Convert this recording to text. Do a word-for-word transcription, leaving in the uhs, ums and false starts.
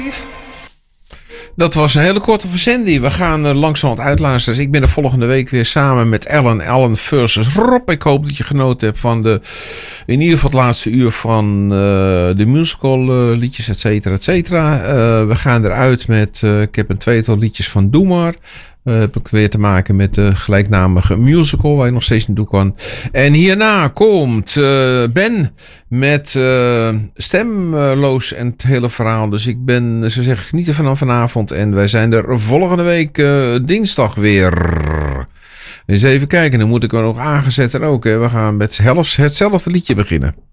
Dat was een hele korte verzending. We gaan uh, langzamerhand uitluisteren. Dus ik ben er volgende week weer samen met Ellen. Ellen versus Rob. Ik hoop dat je genoten hebt van de, in ieder geval het laatste uur van uh, de musical uh, liedjes, et cetera, et cetera. Uh, we gaan eruit met, uh, ik heb een tweetal liedjes van Doe Maar. Uh, heb ik weer te maken met de gelijknamige musical waar je nog steeds naartoe kan. En hierna komt uh, Ben met uh, stemloos en het hele verhaal. Dus ik ben, ze zeggen, genieten van vanavond. En wij zijn er volgende week uh, dinsdag weer. Eens even kijken, dan moet ik er nog aangezet en ook. Hè. We gaan met hetzelfde liedje beginnen.